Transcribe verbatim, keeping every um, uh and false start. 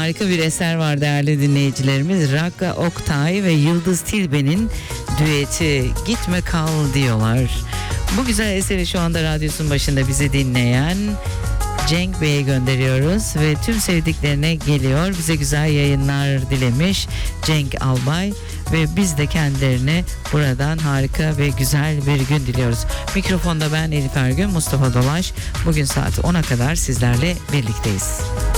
harika bir eser var değerli dinleyicilerimiz. Ragga Oktay ve Yıldız Tilbe'nin düeti Gitme Kal diyorlar. Bu güzel eseri şu anda radyosunun başında bizi dinleyen Cenk Bey'e gönderiyoruz ve tüm sevdiklerine geliyor. Bize güzel yayınlar dilemiş Cenk Albay ve biz de kendilerine buradan harika ve güzel bir gün diliyoruz. Mikrofonda ben Elif Ergün, Mustafa Dolaş. Bugün saat ona kadar sizlerle birlikteyiz.